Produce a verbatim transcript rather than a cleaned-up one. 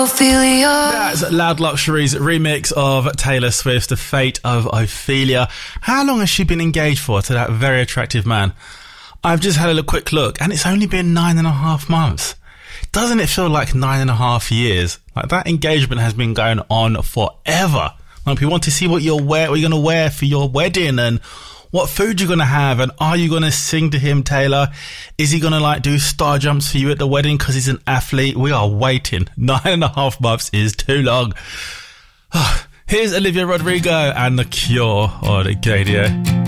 Ophelia. That's Loud Luxury's remix of Taylor Swift's The Fate of Ophelia. How long has she been engaged for to that very attractive man? I've just had a quick look and it's only been nine and a half months. Doesn't it feel like nine and a half years? Like that engagement has been going on forever. Like we want to see what you're wear, what you're going to wear for your wedding and what food you're going to have, and are you going to sing to him, Taylor? Is he going to like do star jumps for you at the wedding because he's an athlete? We are waiting. Nine and a half months is too long. Here's Olivia Rodrigo and The Cure on Radio.